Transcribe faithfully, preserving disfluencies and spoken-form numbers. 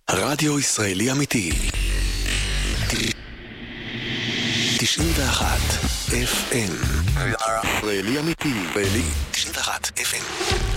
רדיו ישראלי אמיתי תשעים ואחת אף אם ישראלי אמיתי, ישראלי תשעים ואחת אף אם